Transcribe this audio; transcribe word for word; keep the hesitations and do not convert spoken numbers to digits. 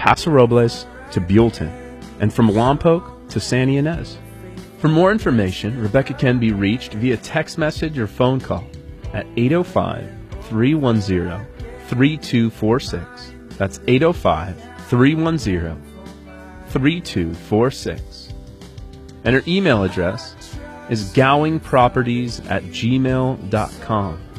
Paso Robles to Buellton, and from Lompoc to Santa Ynez. For more information, Rebecca can be reached via text message or phone call at eight oh five, three one zero, three two four six. That's eight oh five, three one zero, three two four six. And her email address is gowingproperties at gmail dot com.